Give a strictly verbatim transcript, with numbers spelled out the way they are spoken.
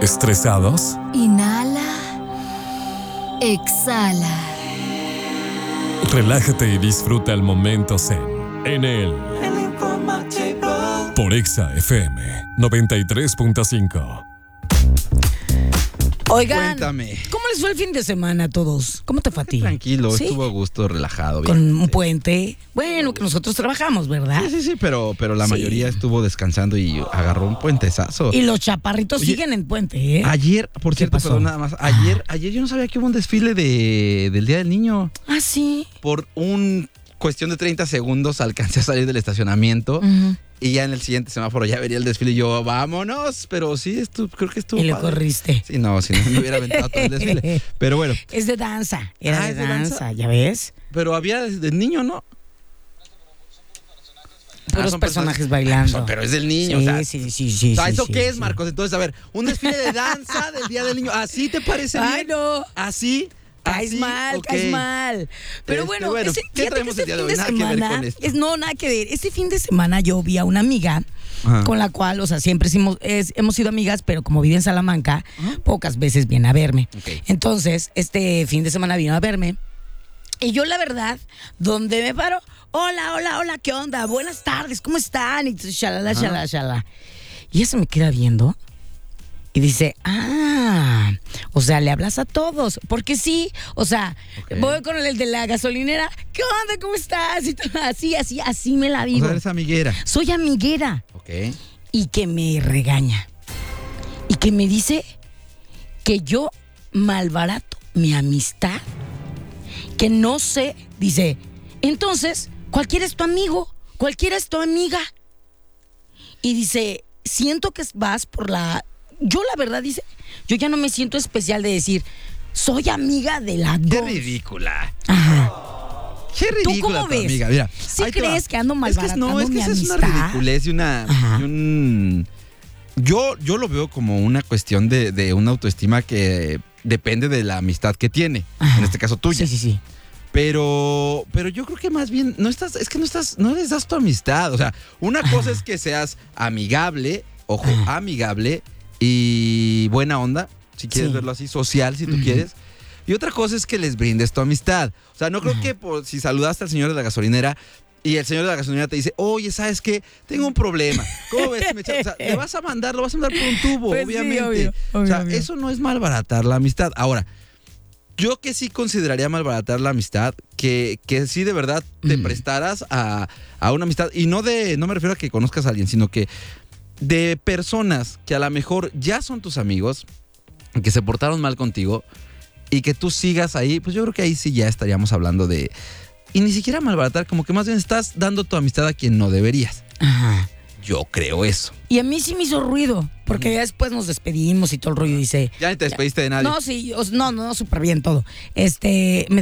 ¿Estresados? Inhala. Exhala. Relájate y disfruta el momento zen en el por Exa F M noventa y tres punto cinco. Oigan, Cuéntame. ¿cómo les fue el fin de semana a todos? ¿Cómo te fue a ti? Tranquilo, ¿Sí? estuvo a gusto, relajado. Bien. Con un Sí. puente. Bueno, que nosotros trabajamos, ¿verdad? Sí, sí, sí, pero, pero la Sí. mayoría estuvo descansando y agarró un puentezazo. Y los chaparritos Oye, siguen en puente, ¿eh? Ayer, por ¿Qué cierto, pasó? perdón, nada más. Ayer, ayer yo no sabía que hubo un desfile de, del Día del Niño. Ah, sí. Por un cuestión de treinta segundos alcancé a salir del estacionamiento Ujú. y ya en el siguiente semáforo ya vería el desfile y yo, vámonos. Pero sí, estu- creo que estuvo Y le padre. corriste. Sí, no, si no me hubiera aventado todo el desfile. Pero bueno, Es de danza. Era Ah, de ¿es de danza, danza? ¿ya ves? pero había de niño, ¿no? Puros son personajes personas- bailando. Ah, pero es del niño, Sí, o sea. sí, sí, sí. O sea, sí, ¿eso sí, qué es, sí. Marcos? Entonces, a ver, un desfile de danza del Día del Niño. ¿Así te parece bien? Ay, no. ¿Así? Caes ¿Así? mal, Ok. caes mal. Pero Este, bueno, bueno, ese, ¿qué fíjate traemos que el día este de fin hoy? Nada que ver semana con esto. es no nada que ver. Este fin de semana yo vi a una amiga Ajá. con la cual, o sea, siempre hemos, es- hemos sido amigas, pero como vive en Salamanca, pocas veces viene a verme. Ok. Entonces, este fin de semana vino a verme. Y yo, la verdad, donde me paro, hola, hola, hola, ¿qué onda? Buenas tardes, ¿cómo están? Y shalala, shalala, shalala. Y ella se me queda viendo y dice, ah, o sea, le hablas a todos. Porque sí, o sea, Ok. voy con el de la gasolinera, ¿qué onda? ¿Cómo estás? Y todo, así, así, así me la O vivo. sea, eres amiguera. Soy amiguera. Ok. Y que me regaña. Y que me dice que yo malbarato mi amistad. Que no sé, dice, entonces, cualquiera es tu amigo, cualquiera es tu amiga. Y dice, siento que vas por la... Yo la verdad, dice, yo ya no me siento especial de decir, soy amiga de la Qué dos. ridícula. Ajá. Qué ridícula cómo tu ves? amiga. Mira, ¿Sí ahí te va. crees que ando Es que malbaratando no, es que mi esa es una amistad? ridiculez y una... Ajá. y un... Yo, yo lo veo como una cuestión de, de una autoestima que depende de la amistad que tiene. Ajá. En este caso tuya. Sí, sí, sí. Pero, pero yo creo que más bien no estás, es que no estás, no les das tu amistad. O sea, una cosa es que seas amigable, ojo, Ajá. amigable y buena onda, si quieres Sí. verlo así, social, si tú Ujú. quieres. Y otra cosa es que les brindes tu amistad. O sea, no creo Ajá. que por, si saludaste al señor de la gasolinera y el señor de la gasolinera te dice, oye, ¿sabes qué? Tengo un problema. ¿Cómo ves? si me echa-?" O sea, le vas a mandar, lo vas a mandar por un tubo, Pues sí, obviamente. obvio, o sea, obvio, obvio. eso no es malbaratar la amistad. Ahora, yo que sí consideraría malbaratar la amistad, que, que sí de verdad te Mm. prestaras a, a una amistad, y no de, no me refiero a que conozcas a alguien, sino que de personas que a lo mejor ya son tus amigos, que se portaron mal contigo, y que tú sigas ahí, pues yo creo que ahí sí ya estaríamos hablando de... Y ni siquiera malbaratar, como que más bien estás dando tu amistad a quien no deberías. Ajá. Yo creo eso. Y a mí sí me hizo ruido, porque ya después nos despedimos y todo el rollo dice... Ya ni te despediste de nadie. No, sí, o- no, no, súper bien todo. Este, me